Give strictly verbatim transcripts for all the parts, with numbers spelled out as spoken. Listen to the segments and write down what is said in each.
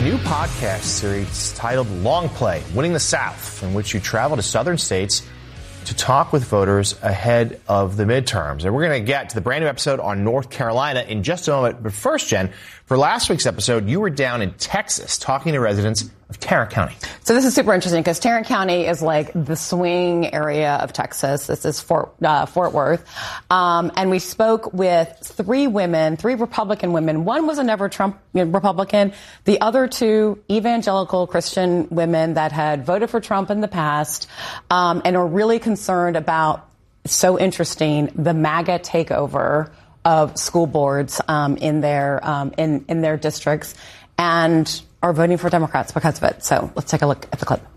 new podcast series titled Long Play, Winning the South, in which you travel to southern states to talk with voters ahead of the midterms. And we're going to get to the brand new episode on North Carolina in just a moment. But first, Jen, for last week's episode, you were down in Texas talking to residents of Tarrant County. So this is super interesting because Tarrant County is like the swing area of Texas. This is Fort, uh, Fort Worth. Um, and we spoke with three women, three Republican women. One was a never Trump Republican. The other two evangelical Christian women that had voted for Trump in the past, um, and are really concerned about, so interesting, the MAGA takeover of school boards um, in their um, in in their districts, and are voting for Democrats because of it. So let's take a look at the clip.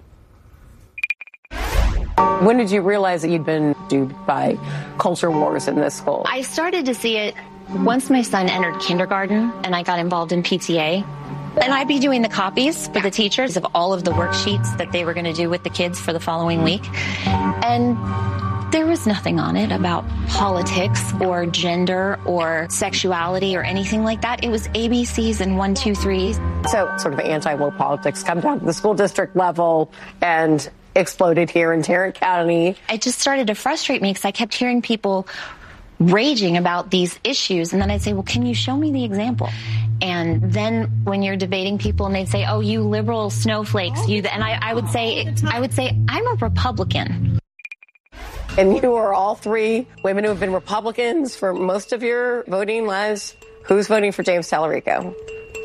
When did you realize that you'd been duped by culture wars in this school? I started to see it once my son entered kindergarten and I got involved in P T A. And I'd be doing the copies for the teachers of all of the worksheets that they were going to do with the kids for the following week. And there was nothing on it about politics or gender or sexuality or anything like that. It was A B Cs and one, two, threes. So sort of anti-woke politics come down to the school district level and exploded here in Tarrant County. It just started to frustrate me because I kept hearing people raging about these issues. And then I'd say, well, can you show me the example? And then when you're debating people and they'd say, oh, you liberal snowflakes, you, and I, I would say, I would say, I'm a Republican. And you are all three women who have been Republicans for most of your voting lives. Who's voting for James Tallarico?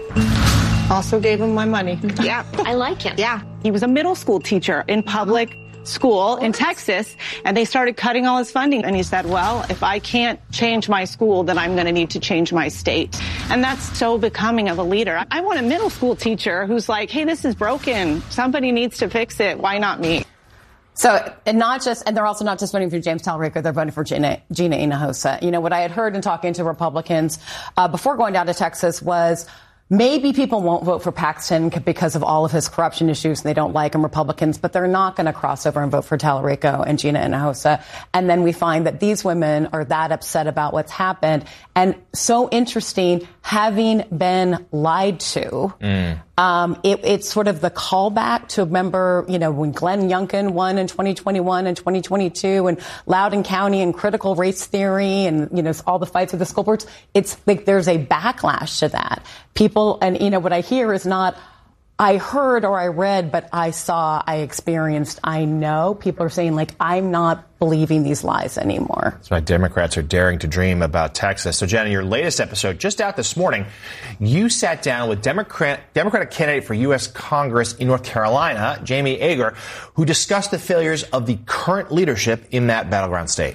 Also gave him my money. Yeah, I like him. Yeah. He was a middle school teacher in public school in Texas, and they started cutting all his funding. And he said, well, if I can't change my school, then I'm going to need to change my state. And that's so becoming of a leader. I want a middle school teacher who's like, hey, this is broken. Somebody needs to fix it. Why not me? So, and not just, and they're also not just voting for James Tallarico, they're voting for Gina, Gina Hinojosa. You know, what I had heard in talking to Republicans uh, before going down to Texas was maybe people won't vote for Paxton because of all of his corruption issues and they don't like him, Republicans, but they're not going to cross over and vote for Tallarico and Gina Hinojosa. And then we find that these women are that upset about what's happened. And so interesting, having been lied to, mm. um, it, it's sort of the callback to, remember, you know, when Glenn Youngkin won in twenty twenty-one and twenty twenty-two and Loudoun County and critical race theory and, you know, all the fights with the school boards. It's like there's a backlash to that. People, and, you know, what I hear is not, I heard or I read, but I saw, I experienced, I know. People are saying, like, I'm not believing these lies anymore. That's why Democrats are daring to dream about Texas. So, Jen, in your latest episode, just out this morning, you sat down with Democrat, Democratic candidate for U S Congress in North Carolina, Jamie Ager, who discussed the failures of the current leadership in that battleground state.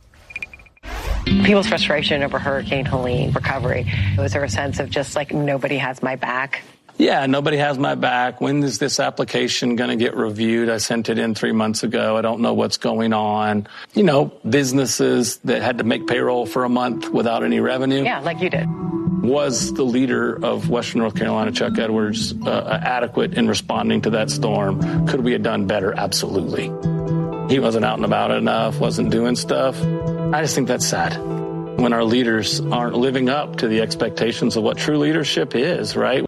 People's frustration over Hurricane Helene recovery. Was there a sense of just like nobody has my back? Yeah, nobody has my back. When is this application going to get reviewed? I sent it in three months ago. I don't know what's going on. You know, businesses that had to make payroll for a month without any revenue. Yeah, like you did. Was the leader of Western North Carolina, Chuck Edwards, uh, adequate in responding to that storm? Could we have done better? Absolutely. He wasn't out and about enough, wasn't doing stuff. I just think that's sad when our leaders aren't living up to the expectations of what true leadership is, right?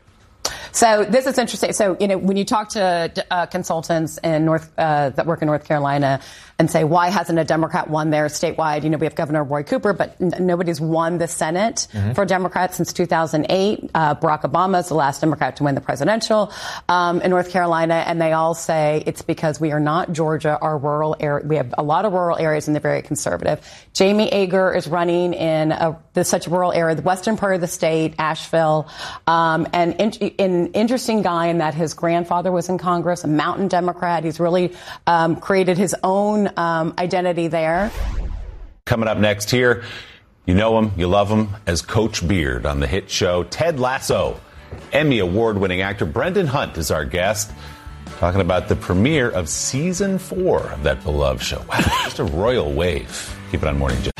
So this is interesting. So, you know, when you talk to uh, consultants in North uh, that work in North Carolina and say, why hasn't a Democrat won there statewide? You know, we have Governor Roy Cooper, but n- nobody's won the Senate mm-hmm. for Democrats since two thousand eight. Uh, Barack Obama is the last Democrat to win the presidential um, in North Carolina. And they all say it's because we are not Georgia. Our rural area, we have a lot of rural areas and they're very conservative. Jamie Ager is running in a, the, such a rural area, the western part of the state, Asheville, um, and in, in interesting guy in that his grandfather was in Congress, a mountain Democrat. He's really um, created his own um, identity there. Coming up next here, you know him, you love him as Coach Beard on the hit show Ted Lasso. Emmy award-winning actor Brendan Hunt is our guest, talking about the premiere of season four of that beloved show. Wow, just a royal wave. Keep it on Morning Joe.